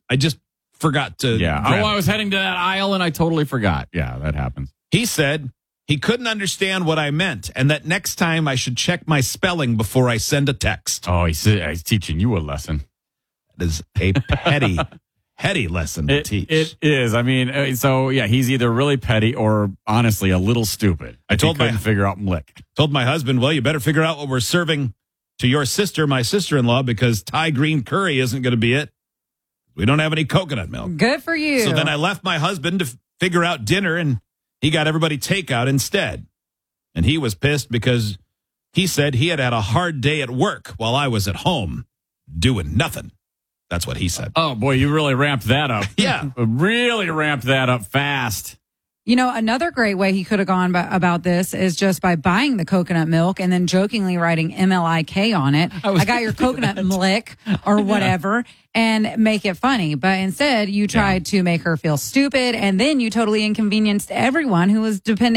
I just forgot to. Yeah. grab I was heading to that aisle and I totally forgot. Yeah, that happens. He said he couldn't understand what I meant and that next time I should check my spelling before I send a text. Oh, he's teaching you a lesson. That is a petty lesson to teach. It is. I mean, so yeah, he's either really petty or honestly a little stupid. I couldn't figure out Mlick. Told my husband, well, you better figure out what we're serving to your sister, my sister-in-law, because Thai green curry isn't going to be it. We don't have any coconut milk. Good for you. So then I left my husband to figure out dinner, and he got everybody takeout instead. And he was pissed because he said he had a hard day at work while I was at home doing nothing. That's what he said. Oh, boy, you really ramped that up. Yeah. Really ramped that up fast. You know, another great way he could have gone about this is just by buying the coconut milk and then jokingly writing MLIK on it. I got your coconut Mlick or whatever and make it funny. But instead, you tried to make her feel stupid and then you totally inconvenienced everyone who was depending